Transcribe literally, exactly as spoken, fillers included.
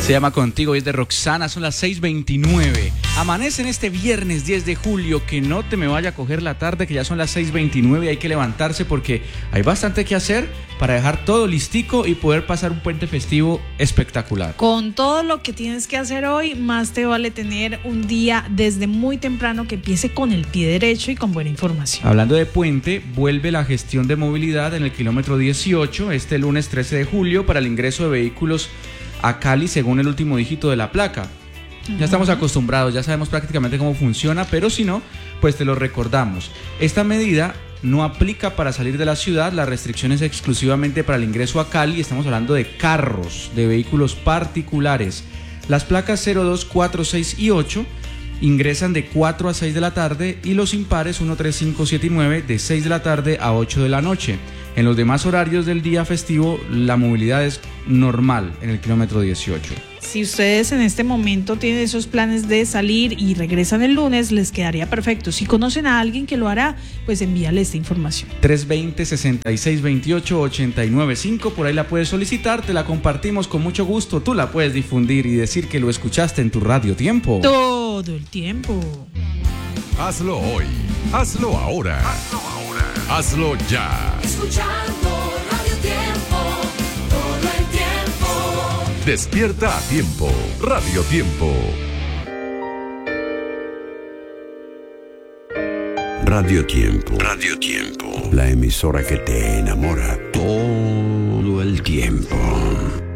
Se llama Contigo y es de Roxana, son las seis veintinueve. Amanece en este viernes diez de julio, que no te me vaya a coger la tarde, que ya son las seis veintinueve y hay que levantarse porque hay bastante que hacer para dejar todo listico y poder pasar un puente festivo espectacular. Con todo lo que tienes que hacer hoy, más te vale tener un día desde muy temprano que empiece con el pie derecho y con buena información. Hablando de puente, vuelve la gestión de movilidad en el kilómetro dieciocho este lunes trece de julio para el ingreso de vehículos a Cali según el último dígito de la placa. Ya estamos acostumbrados, ya sabemos prácticamente cómo funciona, pero si no, pues te lo recordamos. Esta medida no aplica para salir de la ciudad, la restricción es exclusivamente para el ingreso a Cali. Estamos hablando de carros, de vehículos particulares. Las placas cero, dos, cuatro, seis y ocho ingresan de cuatro a seis de la tarde y los impares uno, tres, cinco, siete y nueve de seis de la tarde a ocho de la noche. En los demás horarios del día festivo, la movilidad es normal en el kilómetro dieciocho. Si ustedes en este momento tienen esos planes de salir y regresan el lunes, les quedaría perfecto. Si conocen a alguien que lo hará, pues envíale esta información. tres dos cero, seis seis dos ocho, ocho nueve cinco, por ahí la puedes solicitar, te la compartimos con mucho gusto. Tú la puedes difundir y decir que lo escuchaste en tu Radio Tiempo. Todo el tiempo. Hazlo hoy, hazlo ahora, hazlo ahora, hazlo ya. Escuchando Radio Tiempo, todo el tiempo. Despierta a tiempo, Radio Tiempo. Radio Tiempo. Radio Tiempo. La emisora que te enamora todo el tiempo.